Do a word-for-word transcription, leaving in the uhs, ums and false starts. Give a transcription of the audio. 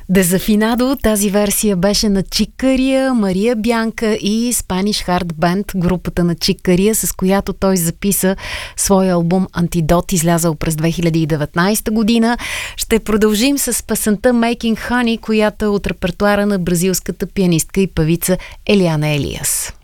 Дезафинадо, тази версия беше на Чик Кария, Мария Бянка и Spanish Heart Band, групата на Чик Кария, с която той записа своя албум Антидот, излязъл през две хиляди и деветнадесета година. Ще продължим с песента Making Honey, която е от репертуара на бразилската пианистка и певица Елиана Елиас.